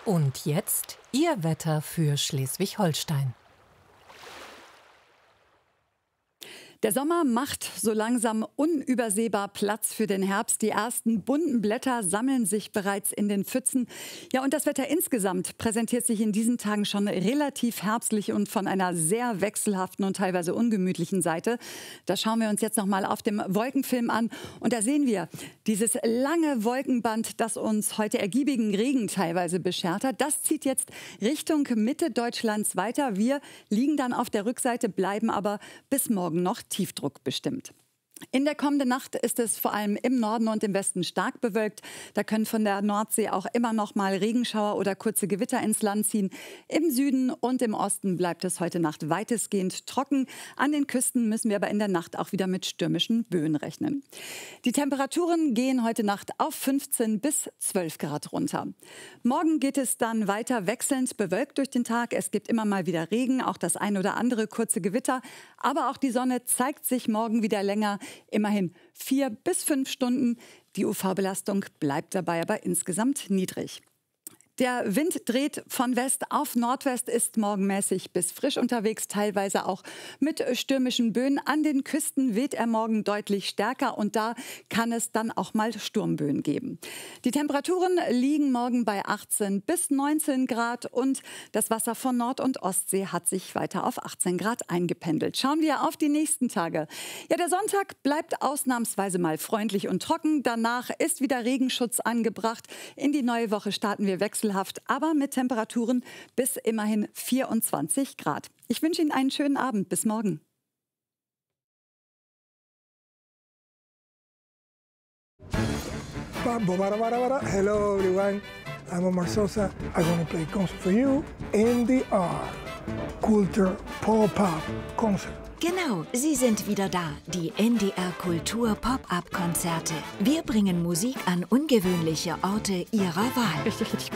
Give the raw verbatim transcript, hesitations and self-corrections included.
Und jetzt Ihr Wetter für Schleswig-Holstein. Der Sommer macht so langsam unübersehbar Platz für den Herbst. Die ersten bunten Blätter sammeln sich bereits in den Pfützen. Ja, und das Wetter insgesamt präsentiert sich in diesen Tagen schon relativ herbstlich und von einer sehr wechselhaften und teilweise ungemütlichen Seite. Das schauen wir uns jetzt noch mal auf dem Wolkenfilm an. Und da sehen wir dieses lange Wolkenband, das uns heute ergiebigen Regen teilweise beschert hat. Das zieht jetzt Richtung Mitte Deutschlands weiter. Wir liegen dann auf der Rückseite, bleiben aber bis morgen noch Tiefdruck bestimmt. In der kommenden Nacht ist es vor allem im Norden und im Westen stark bewölkt. Da können von der Nordsee auch immer noch mal Regenschauer oder kurze Gewitter ins Land ziehen. Im Süden und im Osten bleibt es heute Nacht weitestgehend trocken. An den Küsten müssen wir aber in der Nacht auch wieder mit stürmischen Böen rechnen. Die Temperaturen gehen heute Nacht auf fünfzehn bis zwölf Grad runter. Morgen geht es dann weiter wechselnd bewölkt durch den Tag. Es gibt immer mal wieder Regen, auch das ein oder andere kurze Gewitter. Aber auch die Sonne zeigt sich morgen wieder länger. Immerhin vier bis fünf Stunden. Die U V-Belastung bleibt dabei aber insgesamt niedrig. Der Wind dreht von West auf Nordwest, ist morgenmäßig bis frisch unterwegs, teilweise auch mit stürmischen Böen. An den Küsten weht er morgen deutlich stärker und da kann es dann auch mal Sturmböen geben. Die Temperaturen liegen morgen bei achtzehn bis neunzehn Grad und das Wasser von Nord- und Ostsee hat sich weiter auf achtzehn Grad eingependelt. Schauen wir auf die nächsten Tage. Ja, der Sonntag bleibt ausnahmsweise mal freundlich und trocken. Danach ist wieder Regenschutz angebracht. In die neue Woche starten wir wechselhaft, aber mit Temperaturen bis immerhin vierundzwanzig Grad. Ich wünsche Ihnen einen schönen Abend. Bis morgen. Hello everyone, I'm Omar Sosa. I'm going to play concert for you. N D R, Kultur Pop-Up Concert. Genau, sie sind wieder da, die N D R Kultur Pop-Up Konzerte. Wir bringen Musik an ungewöhnliche Orte Ihrer Wahl. Richtig, richtig